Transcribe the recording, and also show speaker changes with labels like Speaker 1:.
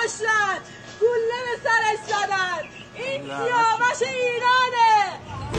Speaker 1: کشتن، گوله به سرش زدن. این سیاوش ایران